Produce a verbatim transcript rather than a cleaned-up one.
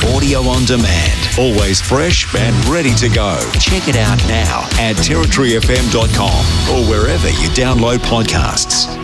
Audio on demand. Always fresh and ready to go. Check it out now at territory f m dot com or wherever you download podcasts.